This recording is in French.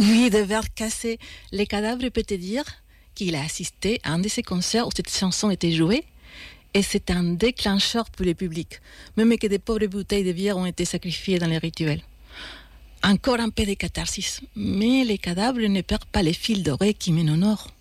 Oui, de verre cassé. Les cadavres peut te dire qu'il a assisté à un de ces concerts où cette chanson était jouée. Et c'est un déclencheur pour le public. Même que des pauvres bouteilles de bière ont été sacrifiées dans les rituels. Encore un peu de catharsis. Mais les cadavres ne perdent pas les fils d'oreilles qui mènent au nord.